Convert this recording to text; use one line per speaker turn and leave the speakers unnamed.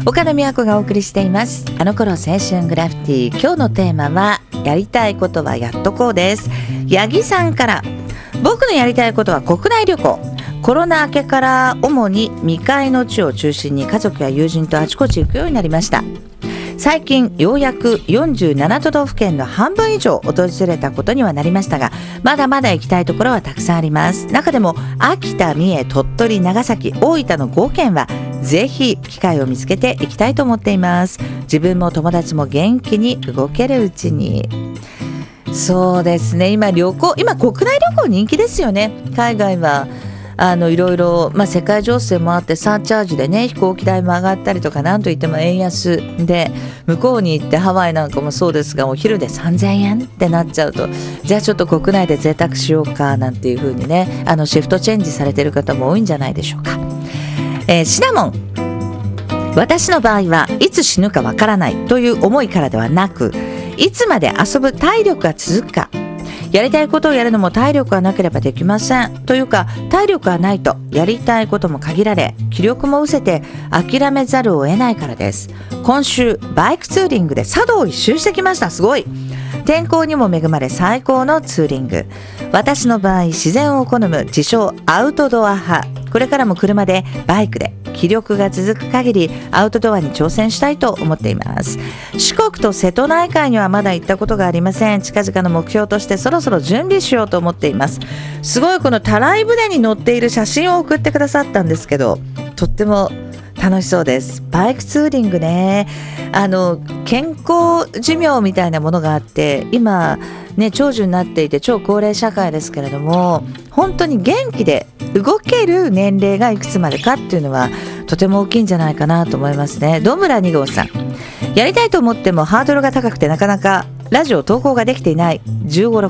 岡野美和子がお送りしています。あの頃青春グラフィティ。今日のテーマはやりたいことはやっとこうです。八木さんから、僕のやりたいことは国内旅行。コロナ明けから主に未開の地を中心に家族や友人とあちこち行くようになりました。最近ようやく47都道府県の半分以上訪れたことにはなりましたが、まだまだ行きたいところはたくさんあります。中でも秋田、三重、鳥取、長崎、大分の5県はぜひ機会を見つけていきたいと思っています。自分も友達も元気に動けるうちに。そうですね、今国内旅行人気ですよね。海外はいろいろ、世界情勢もあってサーチャージでね、飛行機代も上がったりとか、なんといっても円安で、向こうに行ってハワイなんかもそうですが、お昼で3000円ってなっちゃうと、じゃあちょっと国内で贅沢しようかなんていう風にね、シフトチェンジされている方も多いんじゃないでしょうか。シナモン、私の場合はいつ死ぬかわからないという思いからではなく、いつまで遊ぶ体力が続くか。やりたいことをやるのも体力がなければできません。というか、体力がないとやりたいことも限られ、気力も失せて諦めざるを得ないからです。今週バイクツーリングで佐渡を一周してきました。すごい。天候にも恵まれ最高のツーリング。私の場合、自然を好む自称アウトドア派。これからも車でバイクで気力が続く限りアウトドアに挑戦したいと思っています。四国と瀬戸内海にはまだ行ったことがありません。近々の目標としてそろそろ準備しようと思っています。すごい、このたらい船に乗っている写真を送ってくださったんですけど、とっても楽しそうです。バイクツーリングね、健康寿命みたいなものがあって、今ね、長寿になっていて超高齢社会ですけれども、本当に元気で動ける年齢がいくつまでかっていうのはとても大きいんじゃないかなと思いますね。どむら2号さん、やりたいと思ってもハードルが高くてなかなかラジオ投稿ができていない15、6